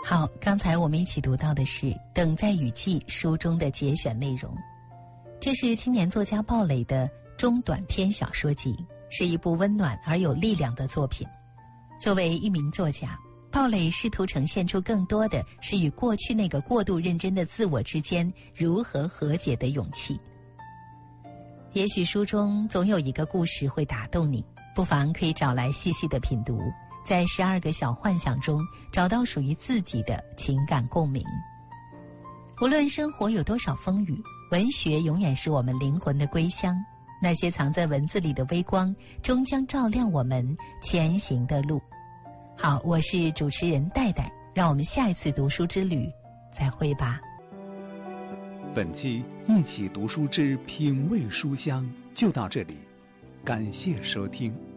好，刚才我们一起读到的是《等在雨季》书中的节选内容。这是青年作家鲍蕾的中短篇小说集，是一部温暖而有力量的作品。作为一名作家，鲍蕾试图呈现出更多的是与过去那个过度认真的自我之间如何和解的勇气。也许书中总有一个故事会打动你，不妨可以找来细细的品读，在12个小幻想中找到属于自己的情感共鸣。无论生活有多少风雨，文学永远是我们灵魂的归乡。那些藏在文字里的微光，终将照亮我们前行的路。好，我是主持人戴戴，让我们下一次读书之旅再会吧。 本期一起读书之品味书香就到这里，感谢收听。